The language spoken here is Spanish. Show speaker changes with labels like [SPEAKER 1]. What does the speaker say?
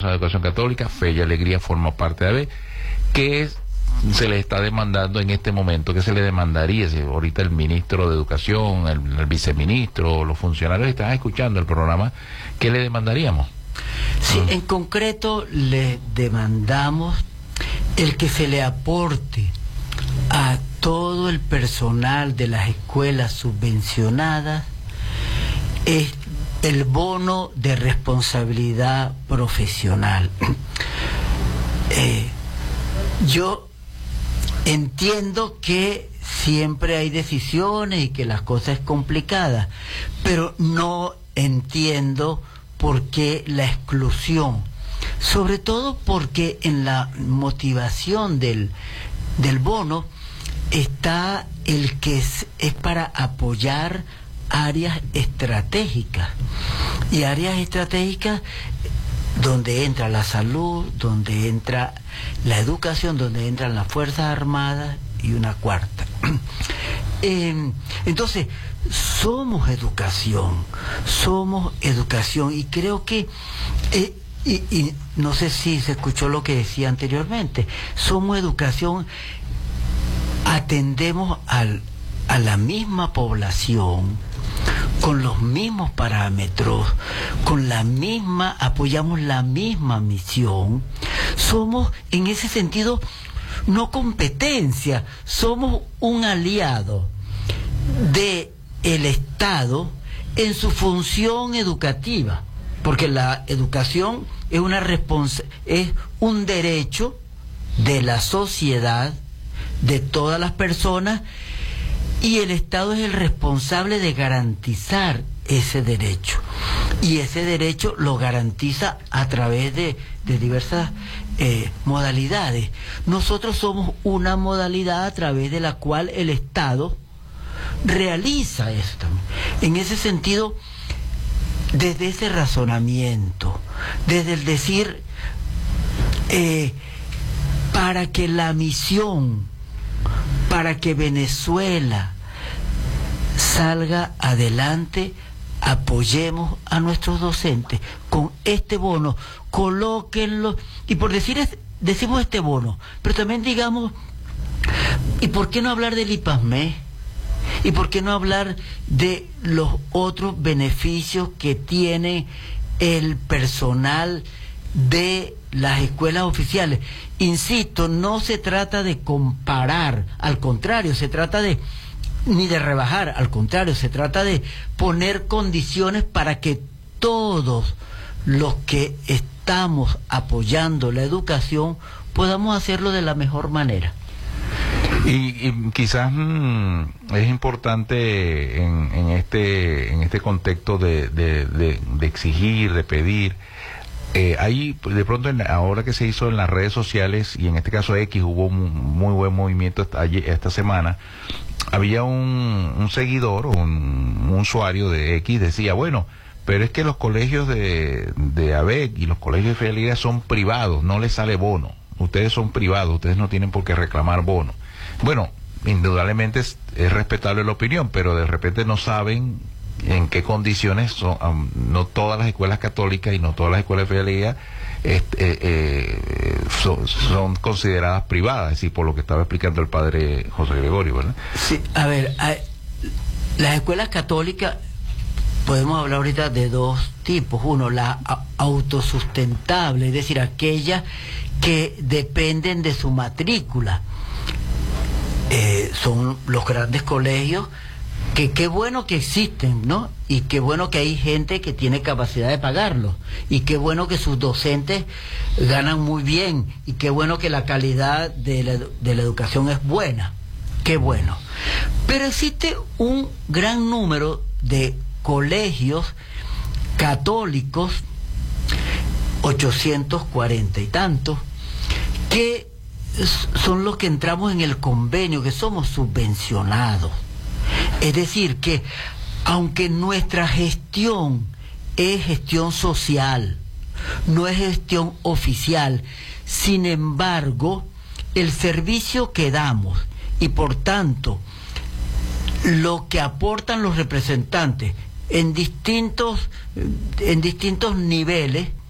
[SPEAKER 1] de Educación Católica, Fe y Alegría forma parte de AVE. ¿Qué se le está demandando en este momento? ¿Qué se le demandaría? Si ahorita el ministro de Educación, el viceministro, los funcionarios están escuchando el programa, ¿qué le demandaríamos?
[SPEAKER 2] Sí, en concreto le demandamos el que se le aporte a todo el personal de las escuelas subvencionadas es el bono de responsabilidad profesional. Yo entiendo que siempre hay decisiones y que las cosas es complicada, pero no entiendo por qué la exclusión, sobre todo porque en la motivación del bono está el que es para apoyar áreas estratégicas, y áreas estratégicas donde entra la salud, donde entra la educación, donde entran las Fuerzas Armadas y una cuarta. Entonces, somos educación, y creo que, y no sé si se escuchó lo que decía anteriormente, somos educación, atendemos a la misma población, con los mismos parámetros, apoyamos la misma misión. Somos, en ese sentido, no competencia, somos un aliado de el Estado en su función educativa, porque la educación es es un derecho de la sociedad, de todas las personas, y el Estado es el responsable de garantizar ese derecho. Y ese derecho lo garantiza a través de diversas modalidades. Nosotros somos una modalidad a través de la cual el Estado realiza esto. En ese sentido, desde ese razonamiento, desde el decir, para que la misión, para que Venezuela salga adelante, apoyemos a nuestros docentes con este bono, colóquenlo, y por decimos este bono, pero también digamos, ¿y por qué no hablar del IPASME? ¿Y por qué no hablar de los otros beneficios que tiene el personal de las escuelas oficiales? Insisto, no se trata de comparar, al contrario, ni de rebajar, al contrario, se trata de poner condiciones para que todos los que estamos apoyando la educación podamos hacerlo de la mejor manera.
[SPEAKER 1] Y quizás es importante en este contexto de exigir, de pedir. Ahí de pronto ahora que se hizo en las redes sociales, y en este caso X, hubo muy buen movimiento esta semana. Había un seguidor, un usuario de X, decía, bueno, pero es que los colegios de ABEC y los colegios de Fe y Alegría son privados, no les sale bono. Ustedes son privados, ustedes no tienen por qué reclamar bono. Bueno, indudablemente es respetable la opinión, pero de repente no saben en qué condiciones son. No todas las escuelas católicas y no todas las escuelas de Fe y Alegría son consideradas privadas, es decir, por lo que estaba explicando el padre José Gregorio, ¿verdad?
[SPEAKER 2] Sí, a ver, las escuelas católicas, podemos hablar ahorita de dos tipos. Uno, la autosustentable, es decir, aquellas que dependen de su matrícula. Son los grandes colegios, que qué bueno que existen, ¿no? Y qué bueno que hay gente que tiene capacidad de pagarlo, y qué bueno que sus docentes ganan muy bien, y qué bueno que la calidad de la educación es buena, qué bueno. Pero existe un gran número de colegios católicos, 840 y tantos, que son los que entramos en el convenio, que somos subvencionados. Es decir, que aunque nuestra gestión es gestión social, no es gestión oficial, sin embargo, el servicio que damos y por tanto lo que aportan los representantes en distintos niveles